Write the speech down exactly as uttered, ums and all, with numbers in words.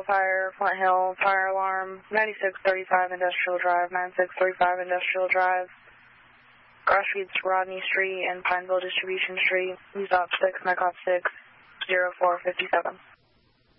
fire, Flint Hill, fire alarm, ninety-six thirty-five Industrial Drive, ninety-six thirty-five Industrial Drive, Grashweeds, Rodney Street, and Pineville Distribution Street, Use Op six, Mech Op six, zero four five seven.